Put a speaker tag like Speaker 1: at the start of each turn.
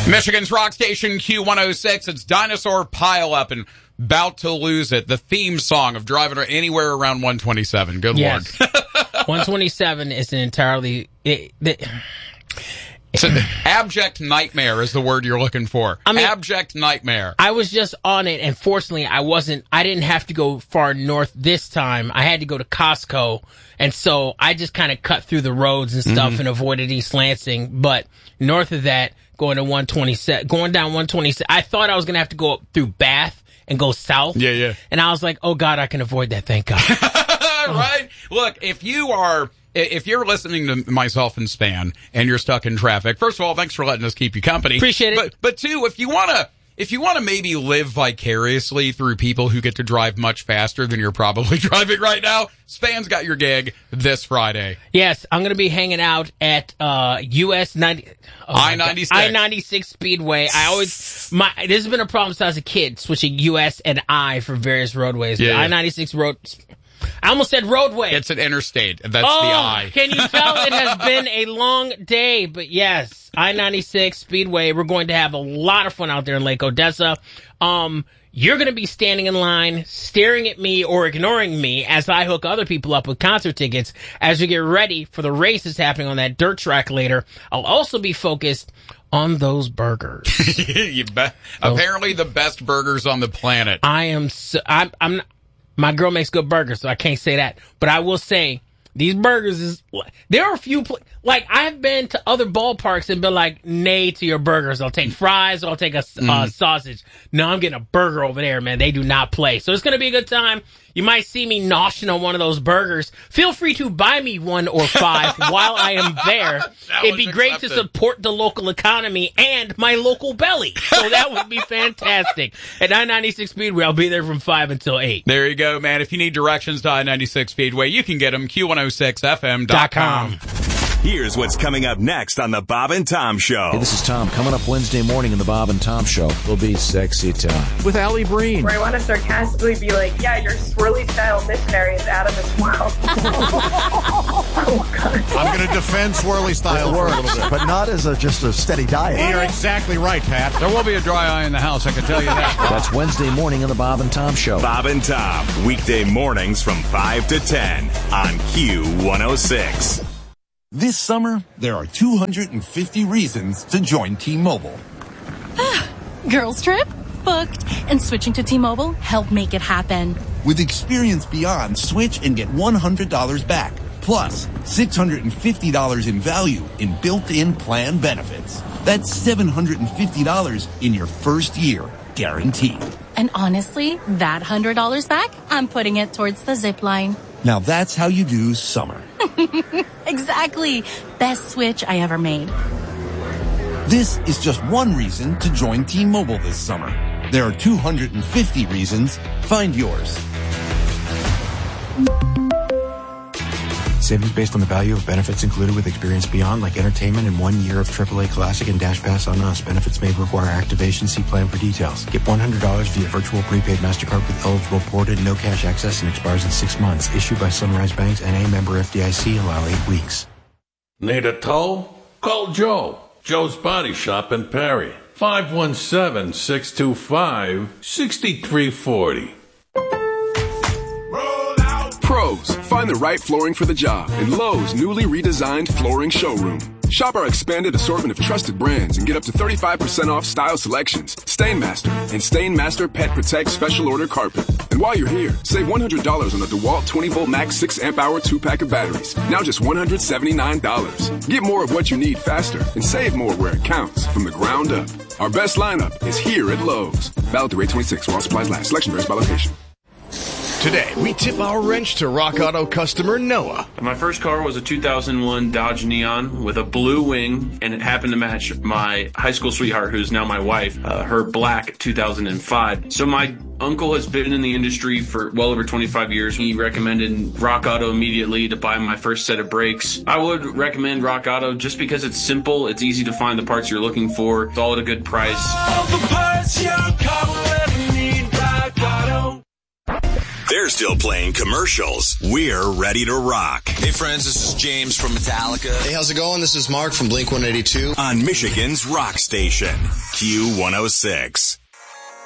Speaker 1: Michigan's rock station Q106. It's Dinosaur Pile Up and About to Lose It. The theme song of driving anywhere around 127. Good
Speaker 2: yes.
Speaker 1: Lord.
Speaker 2: 127 is an entirely...
Speaker 1: It's an abject nightmare is the word you're looking for. I mean, abject nightmare.
Speaker 2: I was just on it, and fortunately, I didn't have to go far north this time. I had to go to Costco, and so I just kind of cut through the roads and stuff and avoided East Lansing. But north of that, going down 127, I thought I was going to have to go up through Bath and go south.
Speaker 1: Yeah.
Speaker 2: And I was like, oh, God, I can avoid that, thank God.
Speaker 1: Right? Look, if you're listening to myself and Span and you're stuck in traffic, first of all, thanks for letting us keep you company.
Speaker 2: Appreciate it.
Speaker 1: But two, if you want to maybe live vicariously through people who get to drive much faster than you're probably driving right now, Span's got your gig this Friday.
Speaker 2: Yes, I'm going to be hanging out at I-96 Speedway. This has been a problem since I was a kid, switching US and I for various roadways.
Speaker 1: Yeah.
Speaker 2: I-96 road... I almost said roadway.
Speaker 1: It's an interstate. That's the I.
Speaker 2: Can you tell it has been a long day? But yes, I-96 Speedway. We're going to have a lot of fun out there in Lake Odessa. You're going to be standing in line, staring at me or ignoring me as I hook other people up with concert tickets as we get ready for the races happening on that dirt track later. I'll also be focused on those burgers.
Speaker 1: Apparently the best burgers on the planet.
Speaker 2: My girl makes good burgers, so I can't say that. But I will say, these burgers there are a few, I've been to other ballparks and been like, nay to your burgers. I'll take fries or I'll take a sausage. No, I'm getting a burger over there, man. They do not play. So it's going to be a good time. You might see me noshing on one of those burgers. Feel free to buy me 1 or 5 while I am there. It'd be great to support the local economy and my local belly. So that would be fantastic. At I-96 Speedway, I'll be there from 5 until 8.
Speaker 1: There you go, man. If you need directions to I-96 Speedway, you can get them, Q106FM.com.
Speaker 3: Here's what's coming up next on the Bob and Tom Show.
Speaker 4: Hey, this is Tom. Coming up Wednesday morning in the Bob and Tom Show will be Sexy Time with Allie Breen.
Speaker 5: Where I want to sarcastically be like, yeah, your swirly style missionary is out of this world. Oh, God.
Speaker 6: I'm going to defend swirly style for a little bit.
Speaker 7: But not as just a steady diet.
Speaker 6: You're exactly right, Pat.
Speaker 1: There will be a dry eye in the house, I can tell you that.
Speaker 4: That's Wednesday morning in the Bob and Tom Show.
Speaker 3: Bob and Tom, weekday mornings from 5 to 10 on Q106.
Speaker 8: This summer, there are 250 reasons to join T-Mobile.
Speaker 9: Girls trip? Booked. And switching to T-Mobile helped make it happen.
Speaker 8: With Experience Beyond, switch and get $100 back. Plus, $650 in value in built-in plan benefits. That's $750 in your first year, guaranteed.
Speaker 9: And honestly, that $100 back, I'm putting it towards the zip line.
Speaker 8: Now that's how you do summer.
Speaker 9: Exactly. Best switch I ever made.
Speaker 8: This is just one reason to join T-Mobile this summer. There are 250 reasons. Find yours.
Speaker 10: Savings based on the value of benefits included with Experience Beyond, like entertainment and 1 year of AAA Classic and Dash Pass on Us. Benefits may require activation. See plan for details. Get $100 via virtual prepaid MasterCard with eligible ported, no cash access, and expires in 6 months. Issued by Sunrise Banks, N.A. member FDIC. Allow 8 weeks.
Speaker 11: Need a tow? Call Joe. Joe's Body Shop in Perry. 517-625-6340.
Speaker 12: Pros, find the right flooring for the job in Lowe's newly redesigned flooring showroom. Shop our expanded assortment of trusted brands and get up to 35% off style selections, Stainmaster, and Stainmaster Pet Protect Special Order Carpet. And while you're here, save $100 on the DeWalt 20-volt max 6-amp-hour 2-pack of batteries. Now just $179. Get more of what you need faster and save more where it counts from the ground up. Our best lineup is here at Lowe's. Valid through 8/26 while supplies last. Selection varies by location.
Speaker 13: Today, we tip our wrench to Rock Auto customer Noah.
Speaker 14: My first car was a 2001 Dodge Neon with a blue wing, and it happened to match my high school sweetheart, who's now my wife, her black 2005. So my uncle has been in the industry for well over 25 years. He recommended Rock Auto immediately to buy my first set of brakes. I would recommend Rock Auto just because it's simple, it's easy to find the parts you're looking for, it's all at a good price.
Speaker 15: All the parts your car will ever need, Rock Auto.
Speaker 3: They're still playing commercials. We're ready to rock.
Speaker 15: Hey friends, this is James from Metallica.
Speaker 16: Hey, how's it going? This is Mark from Blink-182.
Speaker 3: On Michigan's rock station, Q106.